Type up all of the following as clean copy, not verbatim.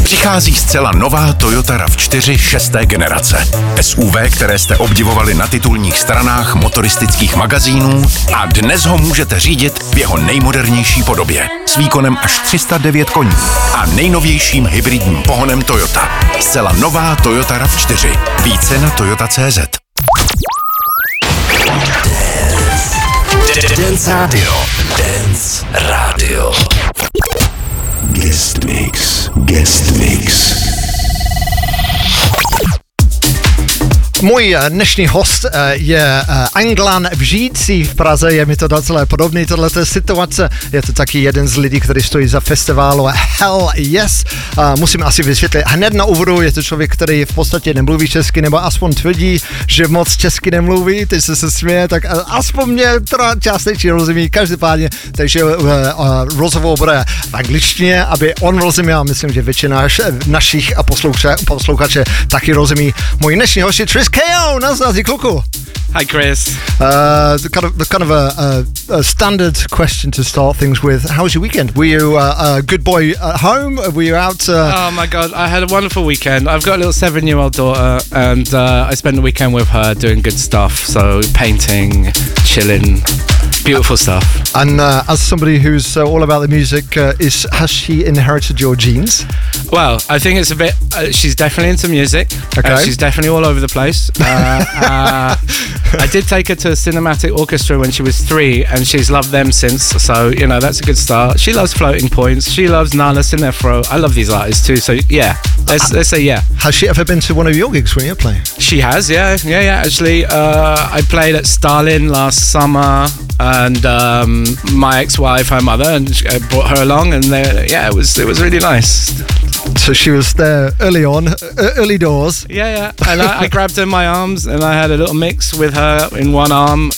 Přichází zcela nová Toyota RAV4 6. generace. SUV, které jste obdivovali na titulních stranách motoristických magazínů a dnes ho můžete řídit v jeho nejmodernější podobě. S výkonem až 309 koní a nejnovějším hybridním pohonem Toyota. Zcela nová Toyota RAV4. Více na toyota.cz. Dance Radio. Dance Radio. Guest Mix. Guest Mix. Můj dnešní host je Anglan žijící v Praze, je mi to docela podobný, tohleto situace. Je to taky jeden z lidí, který stojí za festivalu Hell Yes. Musím asi vysvětlit hned na úvodu, je to člověk, který v podstatě nemluví česky, nebo aspoň tvrdí, že moc česky nemluví, teď se směje, tak aspoň mě teda částečně rozumí, každopádně, takže rozhovor bude v angličtině, aby on rozuměl, myslím, že většina našich posluchačů taky rozumí. Můj dnešní host je Tris KO, nazdar, kluku. Hi, Chris. The kind of a standard question to start things with. How was your weekend? Were you a good boy at home? Were you out? Oh my God, I had a wonderful weekend. I've got a little 7-year-old daughter, and I spent the weekend with her doing good stuff. So painting, chilling, beautiful stuff. And as somebody who's all about the music, has she inherited your genes? Well, I think it's a bit. She's definitely into music. Okay. She's definitely all over the place. I did take her to a cinematic orchestra when she was 3, and she's loved them since. So you know that's a good start. She loves Floating Points. She loves Nala Sinefro. I love these artists too. So yeah, let's say yeah. Has she ever been to one of your gigs when you're playing? She has, yeah. Actually, I played at Stalin last summer, and my ex-wife, her mother, and I brought her along, and it was really nice. So she was there early on, early doors. Yeah. And I grabbed her in my arms, and I had a little mix with her in one arm,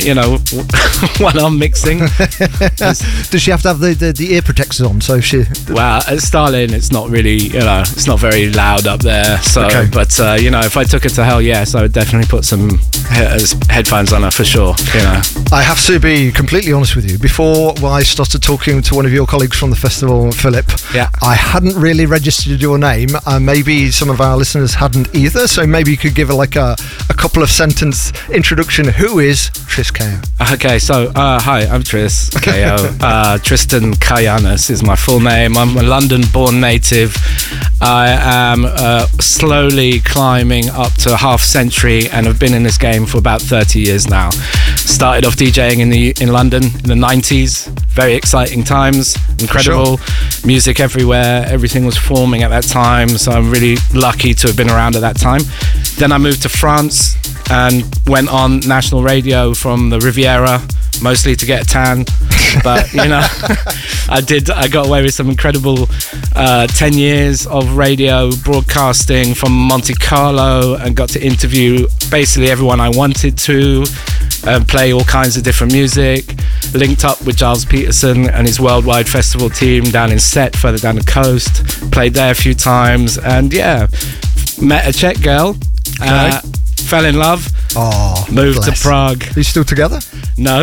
one arm mixing. Does she have to have the ear protectors on? So she. Well, at Stalin, it's not really, it's not very loud up there. So, okay. But if I took her to Hell Yes, I would definitely put some headphones on her for sure. I have to be completely honest with you. Before I started talking to one of your colleagues from the festival, Philip, I hadn't really registered your name. Maybe some of our listeners hadn't either. So maybe you could give a couple of sentence introduction. Who is Tris KO? Okay, so hi, I'm Tris KO. Tristan Kayanis is my full name. I'm a London-born native. I am slowly climbing up to half century, and I've been in this game for about 30 years now. Started off DJing in London in the 90s. Very exciting times, incredible music everywhere. Everything was forming at that time, so I'm really lucky to have been around at that time. Then I moved to France and went on national radio from the Riviera, mostly to get a tan. But I got away with some incredible 10 years of radio broadcasting from Monte Carlo, and got to interview basically everyone I wanted to, play all kinds of different music. Linked up with Giles Peterson and his worldwide festival team down in Sète, further down the coast. Played there a few times, and met a Czech girl. Fell in love. Moved to Prague. Are you still together? No.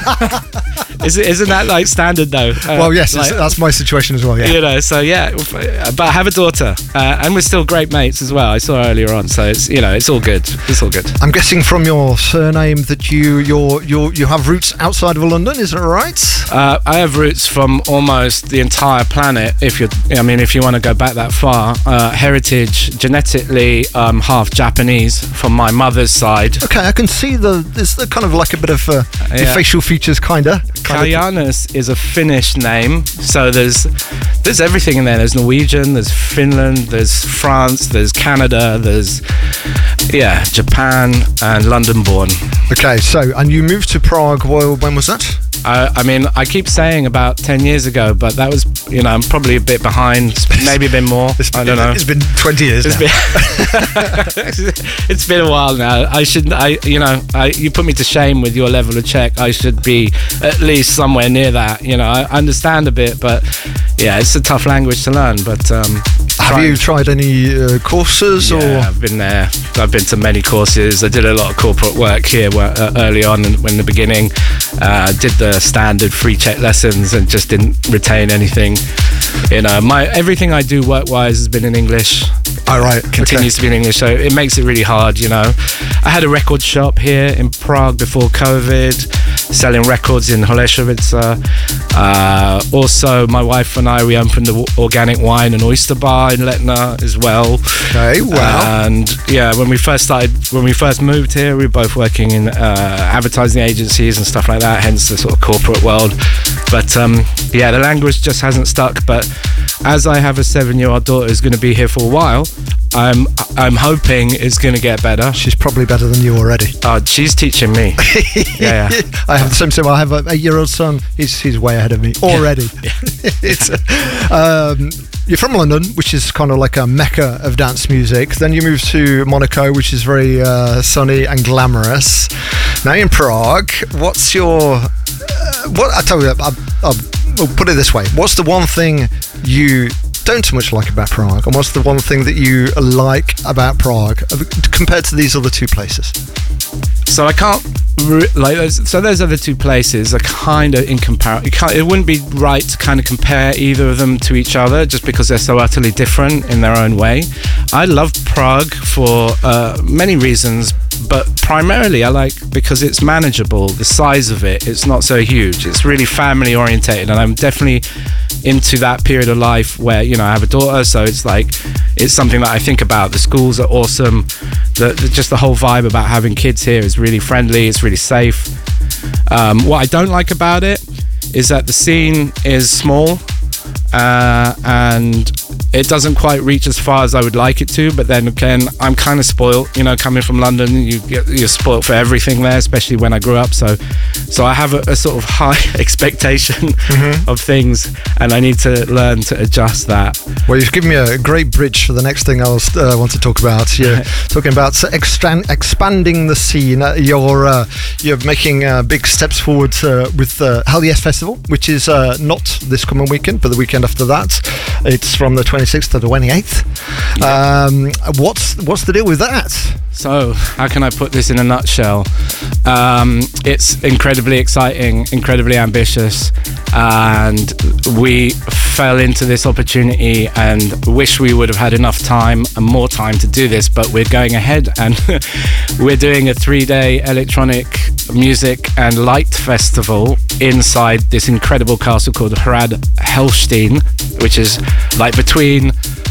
Isn't that like standard though? Well, yes, that's my situation as well. Yeah. But I have a daughter, and we're still great mates as well. I saw her earlier on, so it's all good. It's all good. I'm guessing from your surname that you have roots outside of London. Is that right? I have roots from almost the entire planet. If you want to go back that far, heritage genetically, half Japanese from my mother's side. Okay, I can see there's kind of like a bit of facial features, kinda. Kayanis is a Finnish name, so there's everything in there. There's Norwegian, there's Finland, there's France, there's Canada, there's Japan, and London born. Okay, so and you moved to Prague. Well, when was that? I keep saying about 10 years ago, but that was, I'm probably a bit behind, maybe a bit more. I don't know. It's been 20 years now. It's been a while now. You put me to shame with your level of Czech. I should be at least somewhere near that. I understand a bit, but it's a tough language to learn. But have you tried any courses? I've been there. I've been to many courses. I did a lot of corporate work here early on in the beginning. Did the standard free Czech lessons and just didn't retain anything. You know, everything I do work-wise has been in English. All right. Continues to be in English, so it makes it really hard, you know. I had a record shop here in Prague before COVID, selling records in Holešovice. Also, my wife and I, we opened the organic wine and oyster bar in Letna as well. Okay, wow. And yeah, when we first moved here, we were both working in advertising agencies and stuff like that, hence the sort of corporate world. But yeah, the language just hasn't stuck. But as I have a 7-year-old daughter who's going to be here for a while, I'm hoping it's going to get better. She's probably better than you already. She's teaching me. Yeah. I have the same thing. I have an 8-year-old son. He's way ahead of me already. It's you're from London, which is kind of like a mecca of dance music. Then you move to Monaco, which is very sunny and glamorous. Now in Prague, what's your what? I tell you, I'll put it this way: what's the one thing you don't so much like about Prague, and what's the one thing that you like about Prague compared to these other two places? So I can't so those other two places are kind of in comparison. It wouldn't be right to kind of compare either of them to each other just because they're so utterly different in their own way. I love Prague for many reasons, but primarily I like because it's manageable. The size of it's not so huge. It's really family orientated, and I'm definitely into that period of life where, you know, I have a daughter, so it's like it's something that I think about. The schools are awesome. Just the whole vibe about having kids here is really friendly. It's really safe. What I don't like about it is that the scene is small and it doesn't quite reach as far as I would like it to. But then again, I'm kind of spoiled, you know, coming from London. You're spoiled for everything there, especially when I grew up. So I have a sort of high expectation of things, and I need to learn to adjust that. Well, you've given me a great bridge for the next thing I want to talk about. You're talking about expanding the scene. You're making big steps forward with Hell Yes Festival, which is not this coming weekend, but the weekend after that. It's from the 26th to the 28th. What's the deal with that? So, how can I put this in a nutshell? It's incredibly exciting, incredibly ambitious, and we fell into this opportunity and wish we would have had enough time and more time to do this, but we're going ahead and we're doing a 3-day electronic music and light festival inside this incredible castle called Hrad Helštín, which is like between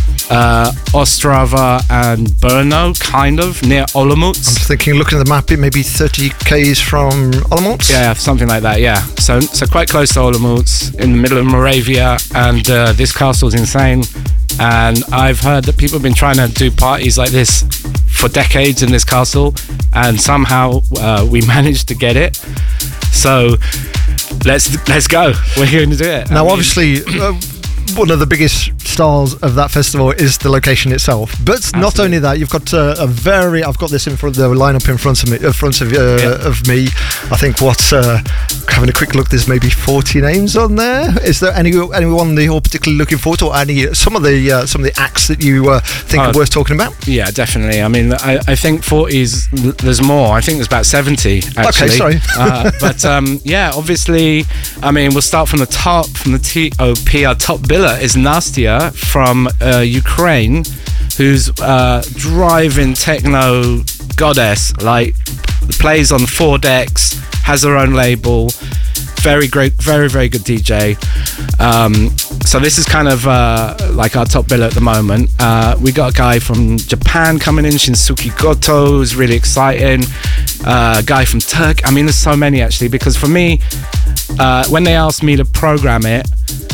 Ostrava and Brno, kind of, near Olomouc. I'm thinking, looking at the map, it may be 30 k's from Olomouc. Yeah, something like that, yeah. So quite close to Olomouc, in the middle of Moravia, and this castle's insane. And I've heard that people have been trying to do parties like this for decades in this castle, and somehow we managed to get it. So let's go. We're going to do it. Now, obviously, one of the biggest stars of that festival is the location itself. But absolutely. Not only that, you've got I've got this in front of the lineup in front of me. I think having a quick look, there's maybe 40 names on there. Is there anyone that you're particularly looking forward to, or some of the acts that you think are worth talking about? Yeah, definitely. I mean, I think 40s. There's more. I think there's about 70 actually. Okay, sorry. But yeah, obviously, I mean, we'll start from the top, from the TOP. Our top biller is Nastia from Ukraine, who's driving techno goddess, like plays on 4 decks, has her own label, very great, very, very good DJ. So this is kind of like our top biller at the moment. We got a guy from Japan coming in, Shinsuke Goto, who's really exciting. A guy from Turkey. I mean, there's so many actually, because for me, when they asked me to program it,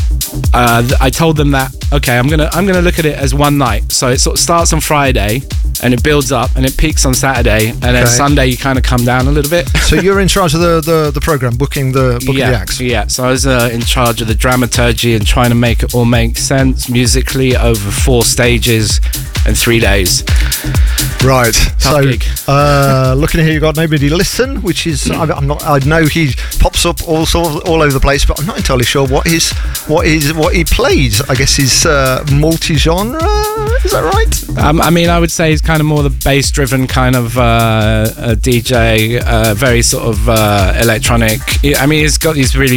I told them that okay, I'm gonna look at it as one night. So it sort of starts on Friday and it builds up and it peaks on Saturday, and then Sunday you kind of come down a little bit. So you're in charge of the program, booking the acts. Yeah. So I was in charge of the dramaturgy and trying to make it all make sense musically over 4 stages and 3 days. Right. Tough gig. Looking here, you got Nobody Listen, which is I know he pops up all over the place, but I'm not entirely sure what he plays. I guess he's multi-genre. Is that right? I mean, I would say he's kind of more the bass-driven kind of DJ, very sort of electronic. I mean, he's got these really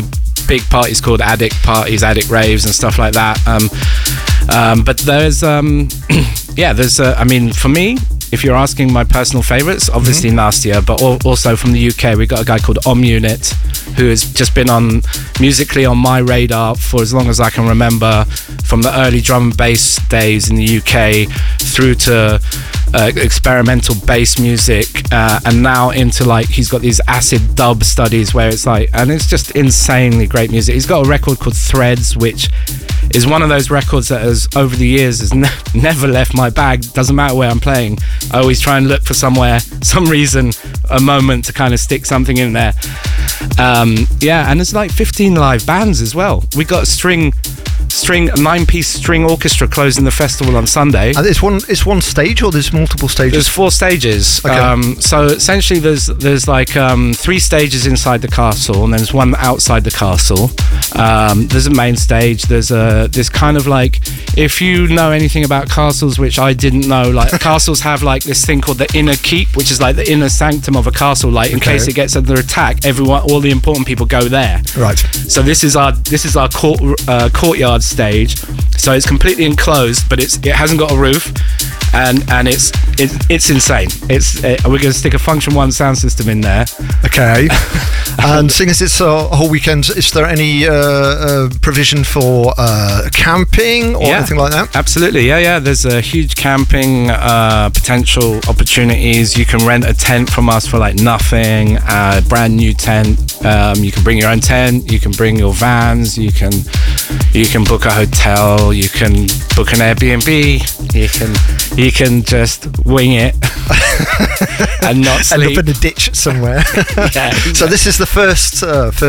big parties called addict parties, addict raves, and stuff like that. But there's I mean, for me, if you're asking my personal favourites, obviously Nastia, but also from the UK, we got a guy called Om Unit, who has just been musically on my radar for as long as I can remember, from the early drum and bass days in the UK through to experimental bass music, and now into like, he's got these acid dub studies where it's like, and it's just insanely great music. He's got a record called Threads, which is one of those records that has, over the years, has never left my bag. Doesn't matter where I'm playing, I always try and look for some reason, a moment to kind of stick something in there. And there's like 15 live bands as well. We got a 9-piece string orchestra closing the festival on Sunday. And it's one stage, or there's multiple stages? There's 4 stages. Okay. So essentially there's like 3 stages inside the castle, and there's one outside the castle. There's a main stage. There's this kind of like, if you know anything about castles, which I didn't know, like castles have like this thing called the inner keep, which is like the inner sanctum of a castle. Like in case it gets under attack, all the important people go there. Right. So this is our courtyard stage. So it's completely enclosed, but it hasn't got a roof, and it's insane. We're going to stick a Function 1 sound system in there. Okay. And seeing as it's a whole weekend, is there any provision for camping or anything like that? Absolutely. Yeah. There's a huge camping potential opportunities. You can rent a tent from us for like nothing. Brand new tent. You can bring your own tent. You can bring your vans. You can book a hotel. You can book an Airbnb. You can just wing it and not sleep. End up in a ditch somewhere. So this is the first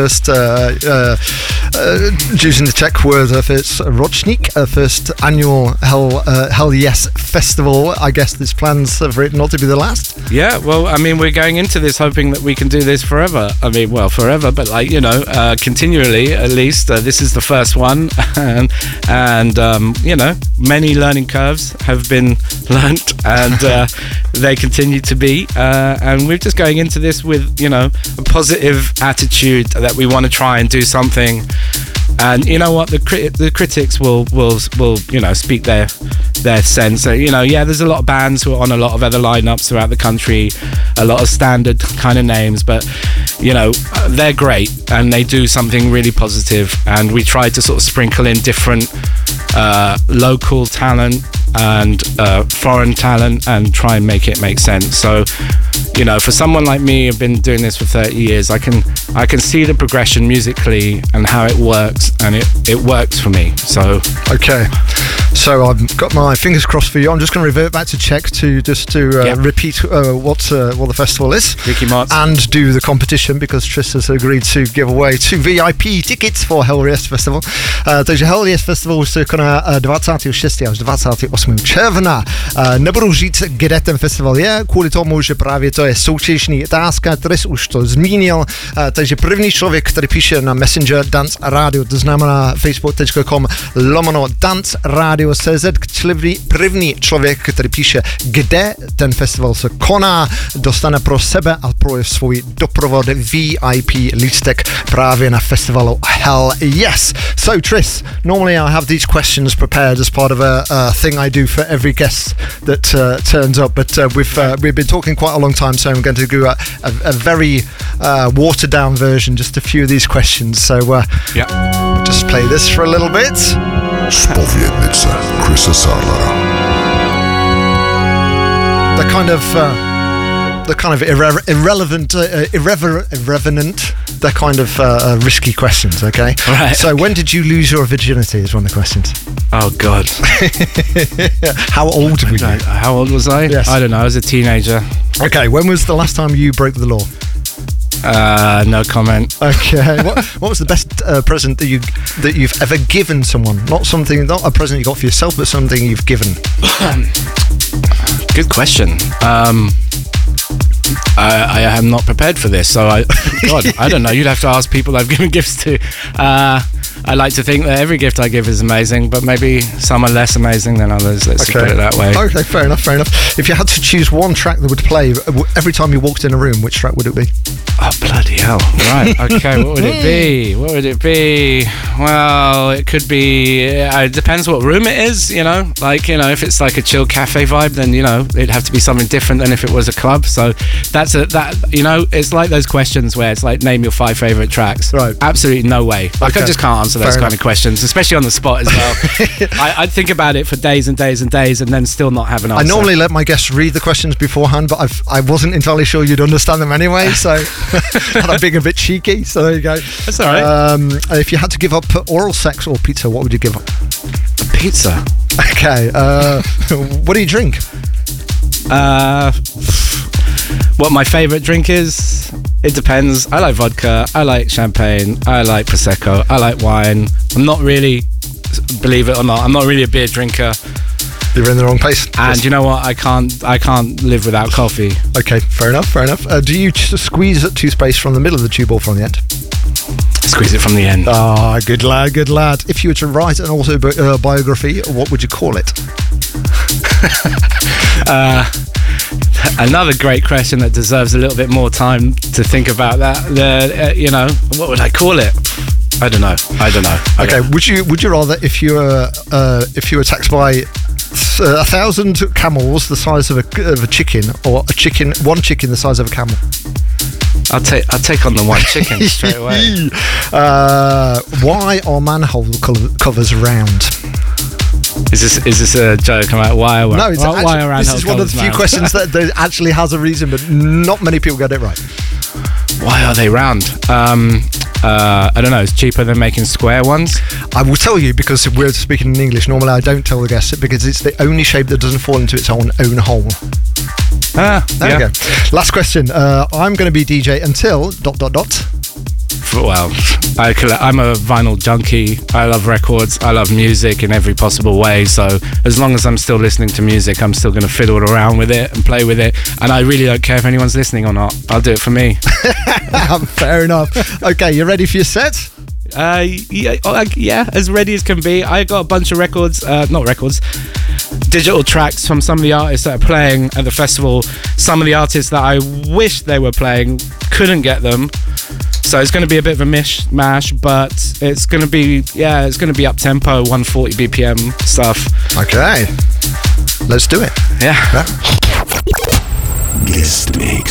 using the Czech word of it's Ročník, first annual Hell Yes Festival. I guess there's plans for it not to be the last. Yeah, well, I mean, we're going into this hoping that we can do this forever. I mean, well, forever, but like, continually, at least. This is the first one, and many learning curves have been learnt, and they continue to be, and we're just going into this with a positive attitude that we want to try and do something. And you know what, the critics will speak their sense. So, there's a lot of bands who are on a lot of other lineups throughout the country, a lot of standard kind of names, but they're great and they do something really positive, and we try to sort of sprinkle in different local talent and foreign talent and try and make it make sense. So for someone like me, I've been doing this for 30 years, I can see the progression musically and how it works, and it works for me. So so I've got my fingers crossed for you. I'm just going to revert back to Czech to repeat what the festival is, and do the competition, because Tris has agreed to give away 2 VIP tickets for Hell Yes Festival. Takže Hell Yes Festival se koná 26. až 28. června. Nebudu říct, kde ten festival je, kvůli tomu, že právě to je soutěžní otázka. Tris už to zmínil, takže první člověk, který píše na Messenger Dance Radio, to znamená facebook.com/danceradio.cz, první člověk, který píše, kde ten festival se koná, dostane pro sebe a pro svůj doprovod VIP lístek právě na festivalu Hell Yes. So Tris, normally I have these questions prepared as part of a thing I do for every guest that turns up, but we've been talking quite a long time, so I'm going to do a very watered down version, just a few of these questions. So we'll just play this for a little bit. Spowiednice Chrisa Sarlara. The kind of irrelevant, they're kind of risky questions, okay? Right. So when did you lose your virginity is one of the questions. Oh, God. How old were you? How old was I? Yes. I don't know, I was a teenager. Okay, when was the last time you broke the law? No comment. Okay. What was the best present that you've ever given someone? Not a present you got for yourself, but something you've given. Good question. I am not prepared for this, so I don't know. You'd have to ask people I've given gifts to. I like to think that every gift I give is amazing, but maybe some are less amazing than others. Let's put it that way. Okay, fair enough. If you had to choose one track that would play every time you walked in a room, which track would it be? Oh, bloody hell. Right, okay, what would it be? Well, it could be... it depends what room it is, if it's like a chill cafe vibe, then, it'd have to be something different than if it was a club. So it's like those questions where it's like, name your 5 favourite tracks. Right. Absolutely no way. I just can't answer those kind of questions, especially on the spot as well. I'd think about it for days and days and days and then still not have an answer. I normally let my guests read the questions beforehand, but I wasn't entirely sure you'd understand them anyway, so I'm being a bit cheeky, so there you go. That's all right. If you had to give up oral sex or pizza, what would you give up? Pizza. Okay. What do you drink? What my favourite drink is? It depends. I like vodka, I like champagne, I like Prosecco, I like wine. I'm not really, believe it or not, I'm not really a beer drinker. You're in the wrong place. And you know what? I can't live without coffee. Okay, fair enough. Do you squeeze toothpaste from the middle of the tube or from the end? Squeeze it from the end. Ah, good lad. If you were to write an autobiography, what would you call it? Another great question that deserves a little bit more time to think about that. What would I call it? I don't know. Okay, would you rather, if you were attacked by 1,000 camels the size of a chicken, or one chicken the size of a camel? I'll take on the one chicken straight away. Why are manhole covers round? Is this a joke about why? No, this is one of the few questions that actually has a reason, but not many people get it right. Why are they round? I don't know. It's cheaper than making square ones. I will tell you, because we're speaking in English. Normally, I don't tell the guests it because it's the only shape that doesn't fall into its own hole. There we go. Last question. I'm going to be DJ until ... Well, I'm a vinyl junkie. I love records. I love music in every possible way. So as long as I'm still listening to music, I'm still going to fiddle around with it and play with it. And I really don't care if anyone's listening or not. I'll do it for me. Fair enough. Okay, you ready for your set? Yeah, as ready as can be. I got a bunch of digital tracks from some of the artists that are playing at the festival. Some of the artists that I wish they were playing couldn't get them. So it's going to be a bit of a mishmash, but it's going to be up tempo, 140 BPM stuff. Okay, let's do it. Yeah. Guest mix.